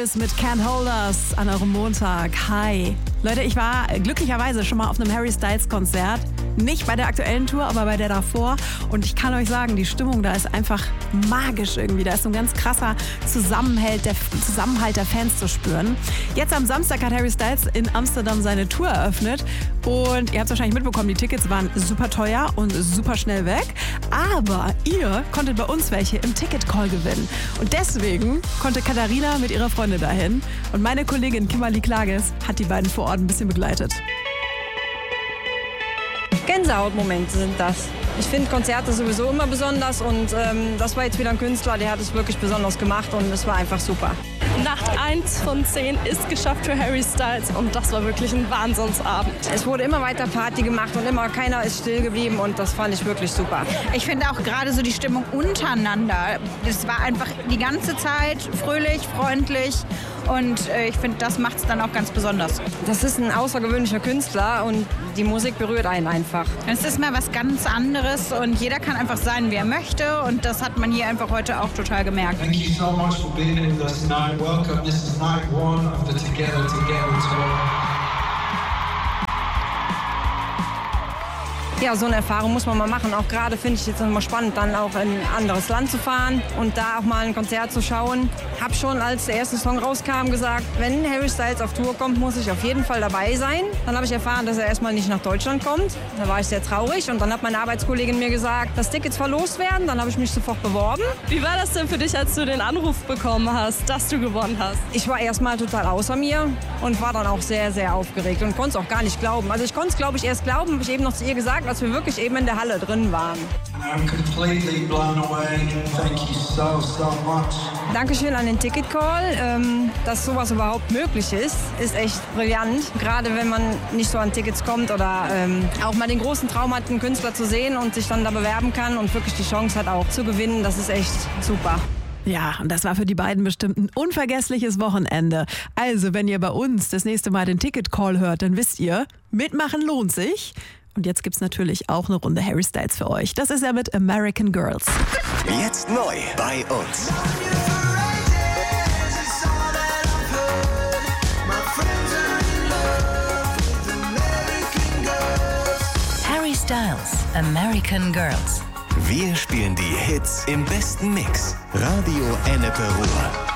Harris mit Can't Hold Us an eurem Montag. Hi. Leute, ich war glücklicherweise schon mal auf einem Harry Styles Konzert. Nicht bei der aktuellen Tour, aber bei der davor. Und ich kann euch sagen, die Stimmung da ist einfach magisch irgendwie. Da ist so ein ganz krasser Zusammenhalt der Fans zu spüren. Jetzt am Samstag hat Harry Styles in Amsterdam seine Tour eröffnet. Und ihr habt es wahrscheinlich mitbekommen, die Tickets waren super teuer und super schnell weg. Aber ihr konntet bei uns welche im Ticket-Call gewinnen. Und deswegen konnte Katharina mit ihrer Freundin dahin. Und meine Kollegin Kimberly Klages hat die beiden vor Ort ein bisschen begleitet. Gänsehautmomente sind das. Ich finde Konzerte sowieso immer besonders und das war jetzt wieder ein Künstler, der hat es wirklich besonders gemacht und es war einfach super. Nacht 1 von 10 ist geschafft für Harry Styles und das war wirklich ein Wahnsinnsabend. Es wurde immer weiter Party gemacht und immer keiner ist still geblieben und das fand ich wirklich super. Ich finde auch gerade so die Stimmung untereinander, das war einfach die ganze Zeit fröhlich, freundlich und ich finde, das macht es dann auch ganz besonders. Das ist ein außergewöhnlicher Künstler und die Musik berührt einen einfach. Es ist mal was ganz anderes und jeder kann einfach sein, wie er möchte und das hat man hier einfach heute auch total gemerkt. Thank you so much for being here with us tonight. Welcome. This is night 1 of the Together Tour. Ja, so eine Erfahrung muss man mal machen. Auch gerade finde ich jetzt nochmal spannend, dann auch in ein anderes Land zu fahren und da auch mal ein Konzert zu schauen. Hab schon, als der erste Song rauskam, gesagt, wenn Harry Styles auf Tour kommt, muss ich auf jeden Fall dabei sein. Dann habe ich erfahren, dass er erstmal nicht nach Deutschland kommt. Da war ich sehr traurig und dann hat meine Arbeitskollegin mir gesagt, dass Tickets verlost werden. Dann habe ich mich sofort beworben. Wie war das denn für dich, als du den Anruf bekommen hast, dass du gewonnen hast? Ich war erstmal total außer mir und war dann auch sehr, sehr aufgeregt und konnte es auch gar nicht glauben. Also ich konnte es, glaube ich, erst glauben, habe ich eben noch zu ihr gesagt, als wir wirklich eben in der Halle drin waren. I'm completely blown away. Thank you so much. Dankeschön an den Ticket-Call. Dass sowas überhaupt möglich ist echt brillant. Gerade wenn man nicht so an Tickets kommt oder auch mal den großen Traum hat, einen Künstler zu sehen und sich dann da bewerben kann und wirklich die Chance hat auch zu gewinnen, das ist echt super. Ja, und das war für die beiden bestimmt ein unvergessliches Wochenende. Also, wenn ihr bei uns das nächste Mal den Ticket-Call hört, dann wisst ihr, mitmachen lohnt sich. Und jetzt gibt's natürlich auch eine Runde Harry Styles für euch. Das ist er mit American Girls. Jetzt neu bei uns. Harry Styles, American Girls. Wir spielen die Hits im besten Mix. Radio Ennepe Ruhr.